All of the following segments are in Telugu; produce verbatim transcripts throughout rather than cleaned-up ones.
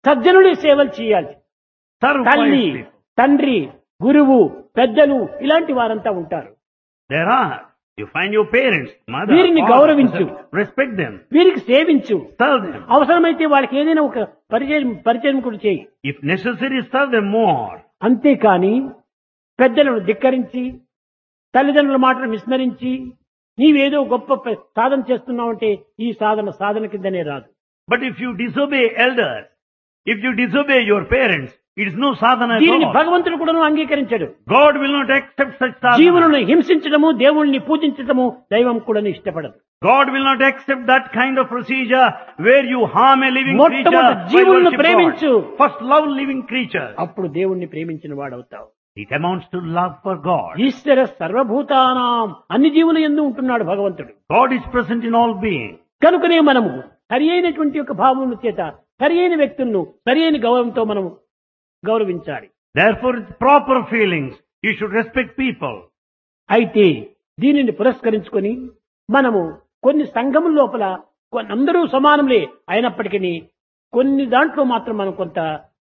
సజ్జనుడి సేవలు చేయాలి. Serve తల్లి, pious people. తండ్రి, గురువు, పెద్దలు ఇలాంటి వారంతా ఉంటారు. There are. You find your parents, mother, వీరిని father, గౌరవించు. respect them, వీరికి సేవించు. serve them. అవసరమైతే వాళ్ళకి ఏదైనా ఒక పరిచయం పరిచయం కూడా చేయి. If necessary, serve them more. అంతేకాని పెద్దలను ధిక్కరించి తల్లిదండ్రుల మాటను విస్మరించి నీవేదో గొప్ప ప- సాధన చేస్తున్నావంటే ఈ సాధన సాధన కిందనే రాదు. But if you disobey elders, if you disobey your parents, it is no sadhana at దీనిని all. భగవంతుడు కూడా అంగీకరించడు. God will not accept such sadhana. జీవులను హింసించడము, దేవుణ్ణి పూజించడము దైవం కూడా ఇష్టపడదు. God will not accept that kind of procedure where you harm a living creature. మొట్టమొదటి by జీవులను worship ప్రేమించు. God. First love living creatures. అప్పుడు దేవుణ్ణి ప్రేమించిన వాడవుతావు. It amounts to love for God. ఈశ్వర సర్వభూతానాం అన్ని జీవుల యందు ఉంటున్నాడు భగవంతుడు. God is present in all beings. కనుకనే మనము సరి అయినటువంటి యొక్క భావముల చేత సరి అయిన వ్యక్తులను సరి అయిన గౌరవంతో మనము గౌరవించాలి. Therefore, with proper feelings, you should respect people. అయితే దీనిని పురస్కరించుకొని మనము కొన్ని సంఘముల లోపల కొన్ని అందరూ సమానములే అయినప్పటికీ కొన్ని దాంట్లో మాత్రం మనం కొంత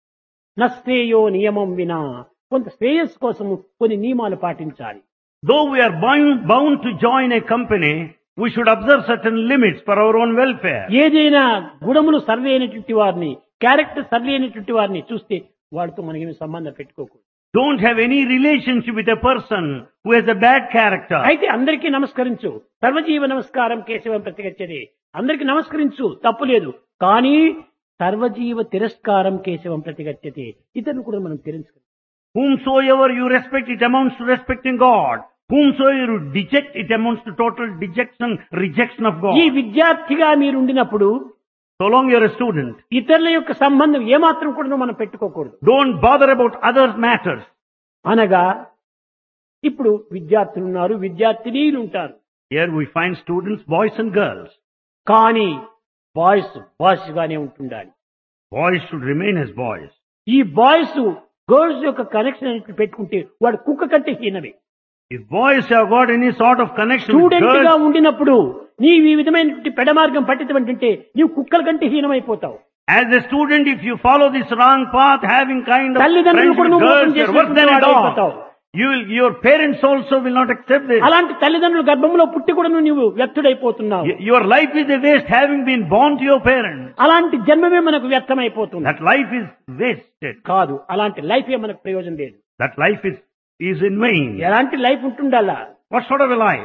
నశ్రేయో నియమం వినా కొంత శ్రేయస్సు కోసం కొన్ని నియమాలు పాటించాలి. Though we are bound, bound to join a company, we should observe certain limits for our own welfare. ఏదైనా గుణములు సరి అయినటువంటి వారిని క్యారెక్టర్ సరి అయినటువంటి వారిని చూస్తే వాడితో మనకేమి సంబంధం పెట్టుకోకూడదు. Don't have any relationship with a person who has a bad character. అయితే అందరికీ నమస్కరించు. సర్వజీవ నమస్కారం కేశవం ప్రతిగచ్చది. అందరికీ నమస్కరించు, తప్పు లేదు. కానీ సర్వజీవ తిరస్కారం కేశవం ప్రతిగచ్చతి. ఇతరులు కూడా మనం తిరస్కరించాలి. Whomsoever you respect, it amounts to respecting God. Whomsoever you deject, it amounts to total dejection, rejection of God. ఈ విద్యార్థిగా మీరు ఉండినప్పుడు So long you're a student, ఇతరుల యొక్క సంబంధం ఏమాత్రం కూడా మనం పెట్టుకోకూడదు. don't bother about other matters. అనగా ఇప్పుడు విద్యార్థులు ఉన్నారు, విద్యార్థినీలు ఉంటారు. Here we find students, boys and girls. కానీ బాయ్స్ బాయ్స్ గానే ఉంటుండాలి. Boys should remain as boys. ఈ బాయ్స్ గర్ల్స్ యొక్క కనెక్షన్ అనేది పెట్టుకుంటే వాడు కుక్క కంటే హీనమే. If boys have got any sort of connection with student గా girls, ఉండినప్పుడు నీవు ఈ విధమైనటువంటి పెడమార్గం పట్టించమంటే నీవు కుక్కల కంటే హీనమైపోతావు. as a student, if you follow this wrong path, having kind of తల్లిదండ్రులు friends కూడా with నువ్వు మోసం girls, you're worse than a చేసేటువంటి dog. You will, your parents also will not accept this. అలాంటి తల్లిదండ్రుల గర్భంలో పుట్టి కూడా నువ్వు వ్యర్థుడైపోతున్నావు. Y- Your life is a waste having been born to your parents. అలాంటి జన్మమే మనకు వ్యర్థమైపోతుంది. That life is wasted. కాదు, అలాంటి లైఫే మనకు ప్రయోజనం లేదు. That life is, is in vain. ఎలాంటి life ఉంటుండాలా? What sort of a life?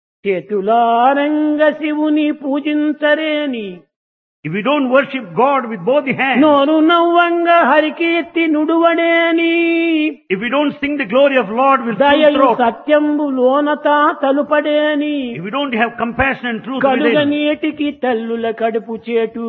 చేతులారంగ శివుని పూజించరేని If you don't worship God with both the hands, నోరు నవ్వంగ Harikeerthi నుడువడేని if you don't sing the glory of Lord with full దయలు throat, సత్యంబు లోనత తలుపడేని if you don't have compassion and truth కలుగ within, నీటికి తల్లుల కడుపు చేటు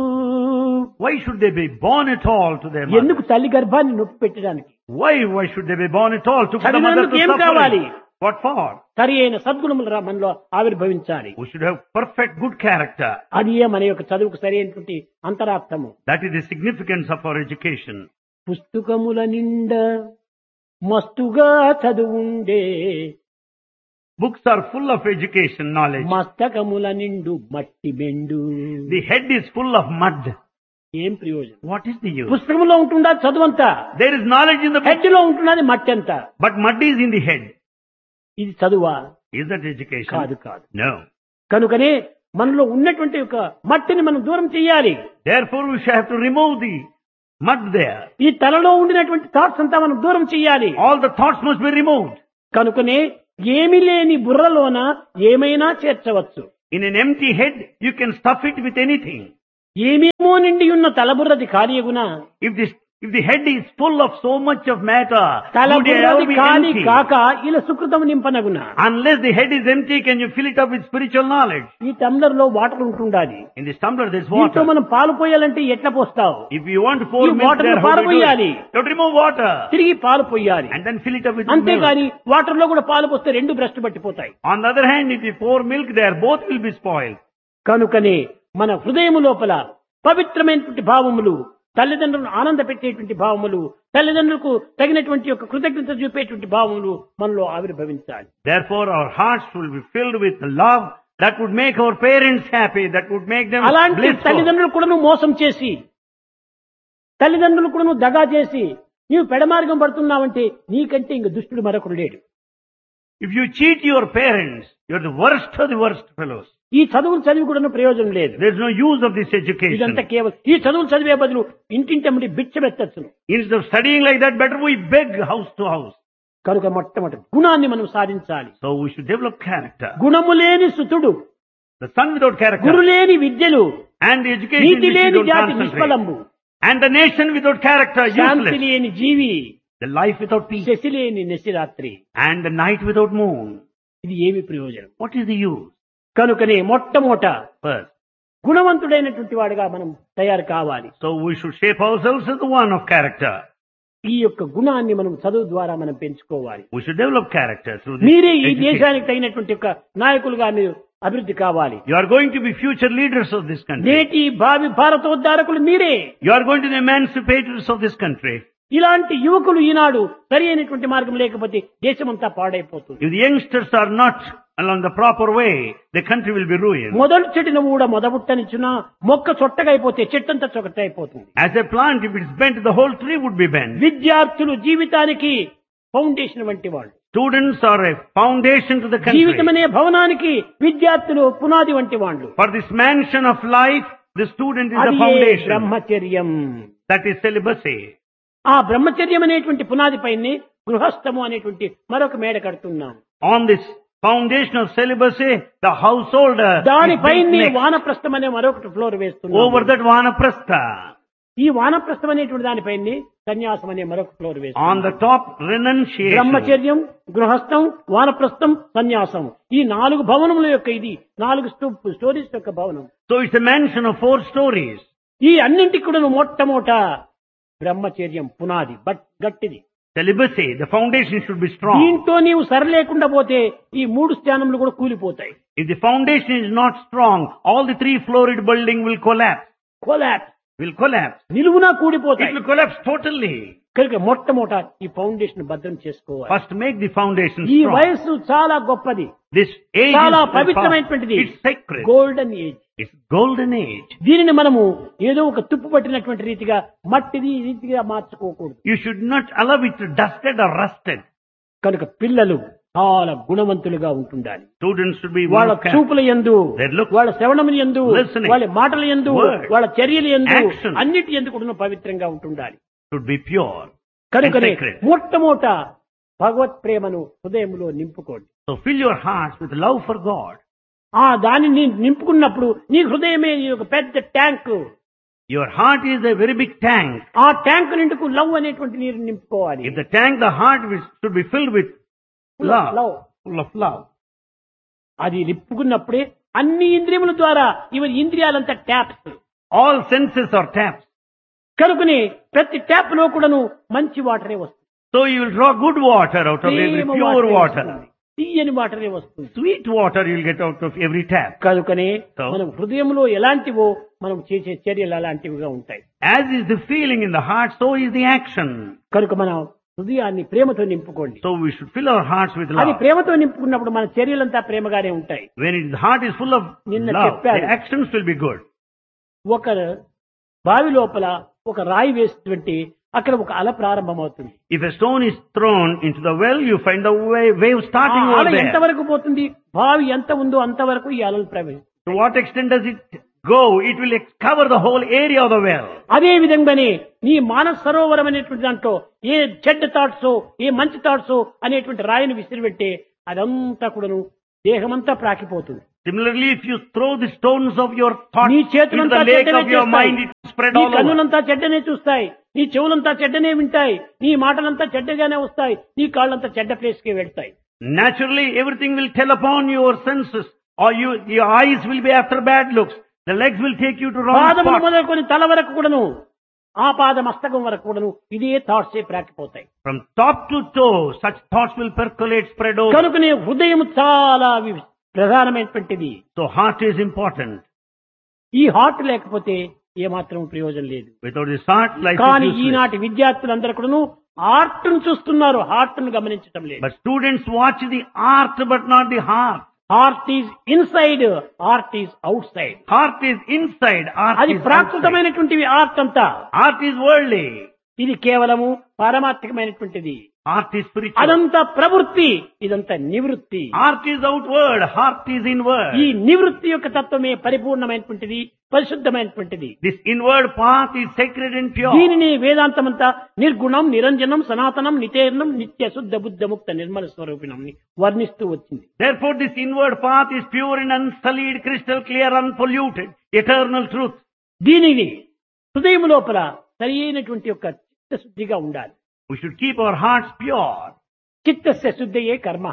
why should they be born at all to their mother? ఎందుకు తల్లి గర్భాన్ని నొప్పి పెట్టడానికి? Why, why should they be born at all? To put the mother చదివినందుకు to ఏం కావాలి? suffering. What for? సరి అయిన సద్గుణములు రా- మనలో ఆవిర్భవించాలి. We should have perfect good character. అది ఏ మన యొక్క చదువుకు సరి అయినటువంటి అంతరార్థము. That is the significance of our education. పుస్తకముల నిండా మస్తుగా చదువుండే Books are full of education knowledge. మస్తకముల నిండు మట్టి బెండు. The head is full of mud. ఏం ప్రయోజనం? What is the use? పుస్తకంలో ఉంటుందా చదువంతా, There is knowledge in the book, head లో ఉంటున్నది మట్టి అంతా. but mud is in the head. ఇది చదువా? Is that education? కాదు కాదు. No. కనుకనే మనలో ఉన్నటువంటి ఒక మట్టిని మనం దూరం చేయాలి. Therefore we shall have to remove the mud there. ఈ తలలో ఉండినటువంటి థాట్స్ అంతా మనం దూరం చేయాలి. All the thoughts must be removed. కనుకనే ఏమి లేని బుర్రలోన ఏమైనా చేర్చవచ్చు. In an empty head, you can stuff it with anything. ఏమేమో నిండి ఉన్న తలబుర్రది ఖాళీగున If this, if the head is full of so much of matter, would it తలబుర్రది ever be ఖాళీ empty? కాక ఇలా సుకృతం నింపనగున. Unless the head is empty, can you fill it up with spiritual knowledge? ఈ టంబ్లర్ లో వాటర్ ఉంటుండాలి. In this tumbler there is దీంట్లో water. మనం పాలు పోయాలంటే ఎట్లా పోస్తావు? If you want to pour ఈ milk water there, ని how do you do పారబోయాలి. it? You have to remove water తిరిగి పాలు పోయాలి. and then fill it up with milk. అంతేగాని వాటర్ లో కూడా పాలు పోస్తే రెండు భ్రష్టు పట్టిపోతాయి. On the other hand, if you pour milk there, both will be spoiled. కనుకనే మన హృదయము లోపల పవిత్రమైనటువంటి భావములు, తల్లిదండ్రులను ఆనంద పెట్టేటువంటి భావములు, తల్లిదండ్రులకు తగినటువంటి యొక్క కృతజ్ఞత చూపేటువంటి భావములు మనలో ఆవిర్భవించాలి. Therefore, our hearts will be filled with love that would make our parents happy, that would make them అలాంటి blissful. తల్లిదండ్రులు కూడా మోసం చేసి తల్లిదండ్రులు కూడా నువ్వు దగా చేసి నీవు పెడమార్గం పడుతున్నావంటే నీకంటే ఇంక దుష్టుడు మరొకడు లేడు. If you cheat your parents, you're the worst of the worst fellows. ఈ చదువులు చదివి కూడా ప్రయోజనం లేదు. There's no use of this education. ఇదంతా కేవలం ఈ చదువులు చదివే బదులు ఇంటింటమ్మడి బిచ్చమెత్తచ్చును. Instead of studying like that, better we beg house to house. కనుక మొట్టమొదటి గుణాన్ని మనం సాధించాలి. So we should develop character. గుణము లేని సుతుడు, The son without character. గురు లేని విద్యలు, And the education NITI which you లేని don't జాతి concentrate. నిష్ఫలంబు, And the nation without character, Shanti useless. లేని జీవి, The life without peace. Shashi లేని నిశిరాత్రి. And the night without moon. ఇది ఏమి ప్రయోజనం? What is the use? కనుకనే మొట్టమొదట First. గుణవంతుడైనటువంటి వాడిగా మనం తయారు కావాలి. So we should shape ourselves as the one of character. ఈ యొక్క గుణాన్ని మనం చదువు ద్వారా మనం పెంచుకోవాలి. We should develop character through this మీరే ఈ education. దేశానికి తగినటువంటి ఒక నాయకులుగా మీరు అభివృద్ధి కావాలి. You are going to be future leaders of this country. నేటి భావి భారతోద్ధారకులు మీరే. You are going to be the emancipators of this country. ఇలాంటి యువకులు ఈనాడు సరి అయినటువంటి మార్గం లేకపోతే దేశమంతా పాడైపోతుంది. If the youngsters are not along the proper way, the country will be ruined. మొదలు చెట్టును కూడా మొదబుట్టనిచ్చున మొక్క చొట్టగా అయిపోతే చెట్టంతా చొక్కట అయిపోతుంది. As a plant, if it is bent, the whole tree would be bent. విద్యార్థులు జీవితానికి ఫౌండేషన్ వంటి వాళ్ళు. Students are a foundation to the జీవితం country. అనే భవనానికి విద్యార్థులు పునాది వంటి వాళ్ళు. For this mansion of life, the student is the అది foundation. బ్రహ్మచర్యం. That is celibacy. ఆ బ్రహ్మచర్యం అనేటువంటి పునాది పైనే గృహస్థము అనేటువంటి మరొక మేడ కడుతున్నాం. On this foundation of celibacy, the householder is దానిపైనే built next. వానప్రస్థం అనే మరొకటి ఫ్లోర్ వేస్తున్నాం. Over that vanaprastha. ఈ వానప్రస్థం అనేటువంటి దానిపైనే సన్యాసం అనే మరొక ఫ్లోర్ On వేస్తున్నాం. the top, renunciation. బ్రహ్మచర్యం, గృహస్థం, వానప్రస్థం, సన్యాసం ఈ నాలుగు భవనముల యొక్క ఇది నాలుగు స్టూ- స్టోరీస్ యొక్క భవనం. So it's a mansion of four stories. ఈ అన్నింటికి కూడా మొట్టమొదట బ్రహ్మచర్యం పునాది but గట్టిది. Celibacy, the foundation should be strong. దీంతో నీవు సరలేకుండా పోతే ఈ మూడు స్థానములు కూడా కూలిపోతాయి. If the foundation is not strong, all the three floored building will collapse. Collapse Will collapse. నిలువునా It కూడిపోతాయి. will collapse totally. కనుక మొట్టమొదట ఈ ఫౌండేషన్ భద్రం చేసుకోవాలి. First make the foundation ఈ strong. వయస్సు చాలా గొప్పది, This age చాలా is పవిత్రమైనటువంటిది. it's sacred. Golden age. It's golden age. దీనిని మనము ఏదో ఒక తుప్పు పట్టినటువంటి రీతిగా మట్టిది ఈ రీతిగా మార్చుకోకూడదు. You should not allow it to dusted or rusted. కనుక పిల్లలు చాలా గుణవంతులుగా ఉంటుండాలి. Students should be వాళ్ళ one of character. చూపుల యందు, Their looks, వాళ్ళ శ్రవణముల యందు, listening, వాళ్ళ మాటల యందు, words, వాళ్ళ చర్యల యందు, action. అన్నిటి యందు కూడా పవిత్రంగా ఉంటుండాలి. should be pure and కనుకనే sacred. మొట్టమొదట భగవత్ ప్రేమను హృదయంలో నింపుకోండి. So fill your hearts with love for God. ఆ దానిని నింపుకున్నప్పుడు నీ హృదయమే నీ ఒక పెద్ద tank. Your heart is a very big tank. ఆ ట్యాంక్ నిండుకు లవ్ అనేటువంటి నీరు నింపుకోవాలి. If the tank, the heart will- should be filled with love. Love Full of love. అది నింపుకున్నప్పుడే అన్ని ఇంద్రియముల ద్వారా ఇవి ఇంద్రియాలంతా taps. All senses are taps. కనుకనే ప్రతి ట్యాప్ లో కూడాను మంచి వాటరే వస్తుంది. So you will draw good water out of every Prema pure వాటరే water. వస్తుంది. తీయని వాటరే వస్తుంది. Sweet water you will get out of every tap. కనుకనే So? మనం హృదయంలో ఎలాంటివో మనం చేసే చర్యలు అలాంటివిగా ఉంటాయి. As is the feeling in the heart, so is the action. కనుక మనం హృదయాన్ని ప్రేమతో నింపుకోండి. So we should fill our hearts with అది love. ప్రేమతో నింపుకున్నప్పుడు మన చర్యలంతా ప్రేమగానే ఉంటాయి. When it- the heart is full of నిన్న love, చెప్పాను. the actions will be good. ఒక బావి లోపల ఒక రాయి వేస్తుంటే అక్కడ ఒక అల ప్రారంభమవుతుంది. If a stone is thrown into the well, you find the wave, wave ఆ starting అల over there. ఎంతవరకు పోతుంది? బావి ఎంత ఉందో అంతవరకు ఈ అలలు ప్రవేశిస్తాయి. To what extent does it go? It will ex- cover the whole area of the well. అదే విధంగానే నీ మానస సరోవరం అనేటువంటి దాంట్లో ఏ చెడ్డ థాట్స్ ఏ మంచి థాట్స్ అనేటువంటి రాయిని విసిరిపెట్టే అదంతా కూడాను దేహమంతా ప్రాకిపోతుంది. Similarly, if you throw the stones of your thoughts నీ into చేతులంతా the lake చెడ్డనే of your చేస్తాయి. mind, it will spread నీ all over. కన్నులంతా చెడ్డనే చూస్తాయి, నీ చెవులంతా చెడ్డనే వింటాయి, నీ మాటలంతా చెడ్డగానే వస్తాయి, నీ కాళ్ళంతా చెడ్డ ప్లేస్ కి వెళ్తాయి. Naturally, everything will tell upon your senses, or you, your eyes will be after bad looks. The legs will take you to wrong పాదములు spots. మొదలుకొని తల వరకు కూడాను ఆ పాద మస్తకం వరకు కూడాను ఇదే thoughts ప్రాకిపోతాయి. From top to toe, such thoughts will percolate, spread over. కనుకనే హృదయం చాలా వి- ప్రధానమైనటువంటిది. So heart is important. ఈ హార్ట్ లేకపోతే ఏమాత్రం ప్రయోజనం లేదు. Without this heart, life కానీ is useless. ఈనాటి విద్యార్థులందరూ కూడాను ఆర్ట్ ను చూస్తున్నారు, హార్ట్ ను గమనించడం లేదు. But students watch the art but not the heart. Heart is inside, heart is out side. Heart is inside, art అది is outside. ప్రాకృతమైనటువంటివి ఆర్ట్ అంతా. Art is worldly, ఇది కేవలము పారమార్థికమైనటువంటిది. art is spiritual. అదంతా ప్రవృత్తి, ఇదంతా నివృత్తి. Art is outward, heart is inward. ఈ నివృత్తి యొక్క తత్వమే పరిపూర్ణమైనటువంటిది, పరిశుద్ధమైనటువంటిది. This inward path is sacred and pure. దీనిని వేదాంతమంతా నిర్గుణం, నిరంజనం, సనాతనం, నితేర్ణం, నిత్య శుద్ధ బుద్ధ ముక్త నిర్మల స్వరూపిణం వర్ణిస్తూ వచ్చింది. Therefore this inward path is pure and unsullied, crystal clear, unpolluted, eternal truth. దీనిని హృదయం లోపల సరి అయినటువంటి యొక్క చిత్తశుద్ధిగా ఉండాలి. We should keep our hearts pure. చిత్తస్య శుద్ధయే కర్మ.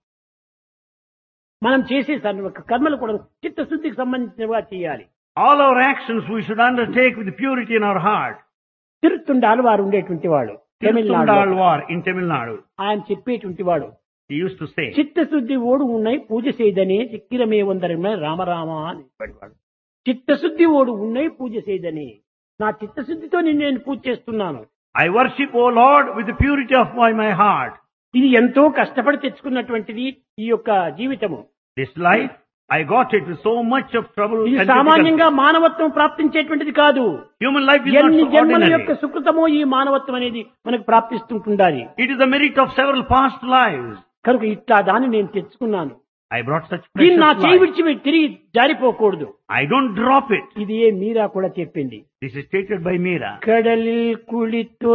మనం చేసే సర్వ కర్మలు కూడా చిత్తశుద్ధికి సంబంధించినవిగా చేయాలి. All our actions we should undertake with purity in our heart. తిరుత్తుండాలు వారు ఉండేటువంటి వాడు Tamil Nadu, Tirthundalvar in Tamil Nadu. ఆయన చెప్పేటువంటి వాడు, He used to say, చిత్తశుద్ధి ఓడు ఉన్నాయి పూజ చేయదనే చిక్కిరమే వందరమే రామరామ అని చెప్పేవాడు. చిత్తశుద్ధి ఓడు ఉన్నాయి పూజ చేయదని, నా చిత్తశుద్ధితో నిన్ను నేను పూజ చేస్తున్నాను. I worship, O Lord, with the purity of my, my heart. ఇది ఎంతో కష్టపడి తెచ్చుకున్నటువంటిది ఈ యొక్క జీవితము. This life, I got it with so much of trouble ఇది and సామాన్యంగా difficulty. మానవత్వం ప్రాప్తించేటువంటిది కాదు. Human life is not ఎన్ని so జన్మల ordinary. యొక్క సుకృతమో ఈ మానవత్వం అనేది మనకు ప్రాప్తిస్తుంటుండాలి. It is the merit of several past lives. కనుక ఇట్లా దాన్ని నేను తెచ్చుకున్నాను. I brought such దీన్ని నా precious చేయి life. విడిచి తిరిగి జారిపోకూడదు. I don't drop it. ఇది ఏ మీరా కూడా చెప్పింది. This is stated by Meera. కడలిల్ కుళితో